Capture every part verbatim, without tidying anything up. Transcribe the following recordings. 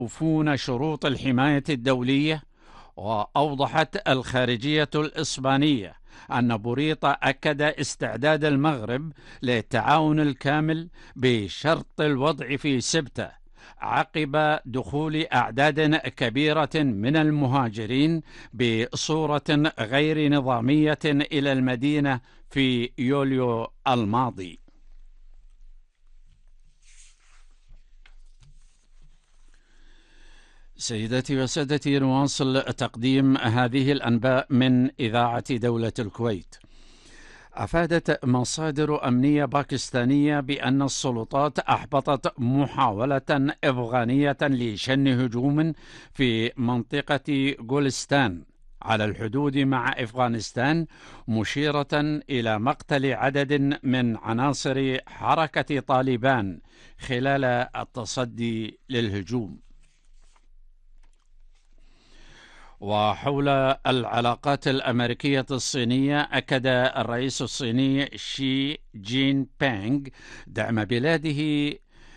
يستوفون شروط الحماية الدولية. وأوضحت الخارجية الإسبانية أن بوريطة أكد استعداد المغرب للتعاون الكامل بشرط الوضع في سبتة عقب دخول أعداد كبيرة من المهاجرين بصورة غير نظامية إلى المدينة في يوليو الماضي. سيداتي وسادتي، نواصل تقديم هذه الأنباء من إذاعة دولة الكويت. أفادت مصادر أمنية باكستانية بأن السلطات أحبطت محاولة أفغانية لشن هجوم في منطقة غولستان على الحدود مع أفغانستان، مشيرة إلى مقتل عدد من عناصر حركة طالبان خلال التصدي للهجوم. وحول العلاقات الأمريكية الصينية، أكد الرئيس الصيني شي جين بينغ دعم بلاده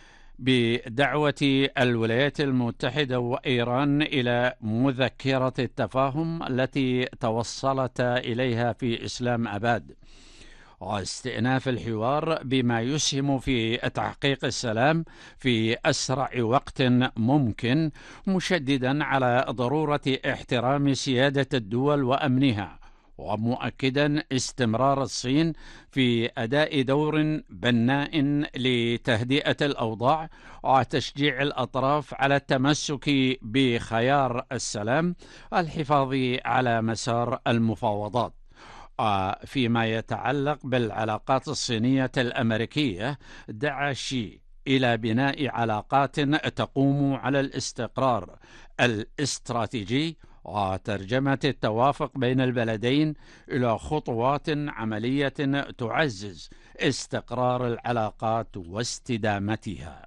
بدعوة الولايات المتحدة وإيران إلى مذكرة التفاهم التي توصلتا إليها في إسلام أباد، واستئناف الحوار بما يسهم في تحقيق السلام في أسرع وقت ممكن، مشددا على ضرورة احترام سيادة الدول وأمنها، ومؤكدا استمرار الصين في أداء دور بناء لتهدئة الأوضاع وتشجيع الأطراف على التمسك بخيار السلام والحفاظ على مسار المفاوضات. فيما يتعلق بالعلاقات الصينية الأمريكية، دعا شي إلى بناء علاقات تقوم على الاستقرار الاستراتيجي وترجمة التوافق بين البلدين إلى خطوات عملية تعزز استقرار العلاقات واستدامتها.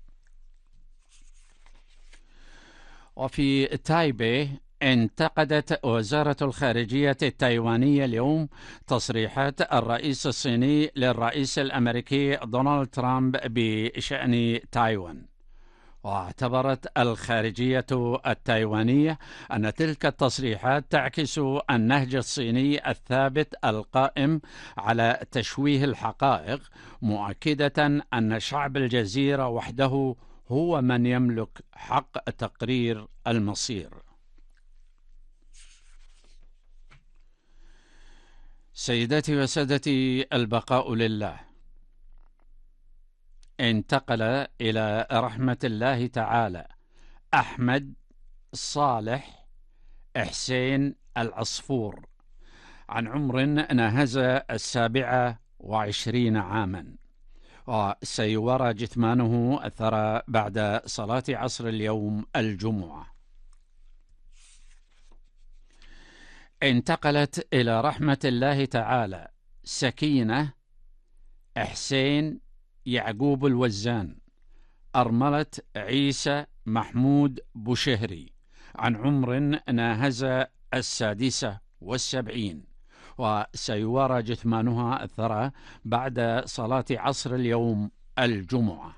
وفي تايبي، انتقدت وزارة الخارجية التايوانية اليوم تصريحات الرئيس الصيني للرئيس الأمريكي دونالد ترامب بشأن تايوان. واعتبرت الخارجية التايوانية أن تلك التصريحات تعكس النهج الصيني الثابت القائم على تشويه الحقائق، مؤكدة أن شعب الجزيرة وحده هو من يملك حق تقرير المصير. سيداتي وسادتي، البقاء لله. انتقل إلى رحمة الله تعالى أحمد صالح حسين العصفور، عن عمر ناهز السابعة وعشرين عاما، وسيورى جثمانه الثرى بعد صلاة عصر اليوم الجمعة. انتقلت إلى رحمة الله تعالى سكينة حسين يعقوب الوزان، أرملة عيسى محمود بوشهري، عن عمر ناهز السادسة والسبعين، وسيوارى جثمانها الثرى بعد صلاة عصر اليوم الجمعة.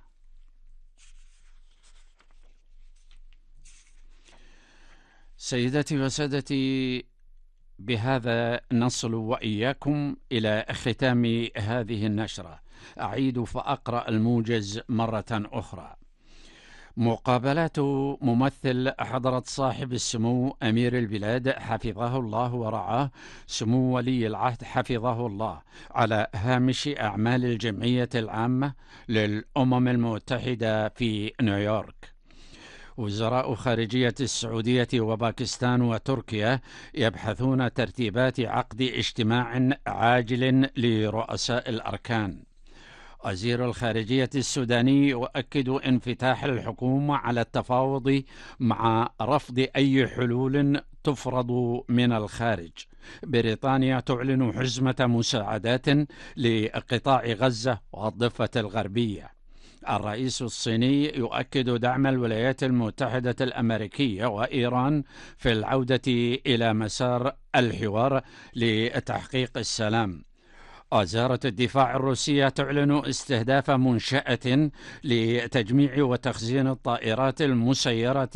سيداتي وسادتي، بهذا نصل وإياكم إلى ختام هذه النشرة. أعيد فأقرأ الموجز مرة أخرى. مقابلات ممثل حضرة صاحب السمو أمير البلاد حفظه الله ورعاه سمو ولي العهد حفظه الله على هامش أعمال الجمعية العامة للأمم المتحدة في نيويورك. وزراء خارجية السعودية وباكستان وتركيا يبحثون ترتيبات عقد اجتماع عاجل لرؤساء الأركان. وزير الخارجية السوداني يؤكد انفتاح الحكومة على التفاوض مع رفض أي حلول تفرض من الخارج. بريطانيا تعلن حزمة مساعدات لقطاع غزة والضفة الغربية. الرئيس الصيني يؤكد دعم الولايات المتحدة الأمريكية وإيران في العودة إلى مسار الحوار لتحقيق السلام. وزارة الدفاع الروسية تعلن استهداف منشأة لتجميع وتخزين الطائرات المسيرة